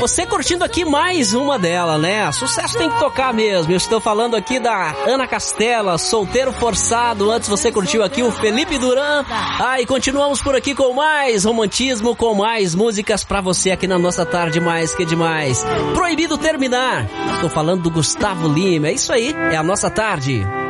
Você curtindo aqui mais uma dela, né? Sucesso tem que tocar mesmo. Eu estou falando aqui da Ana Castela, Solteiro Forçado. Antes você curtiu aqui o Felipe Duran. E continuamos por aqui com mais romantismo, com mais músicas pra você aqui na nossa tarde mais que demais. Proibido Terminar. Estou falando do Gustavo Lima. É isso aí, é a nossa tarde.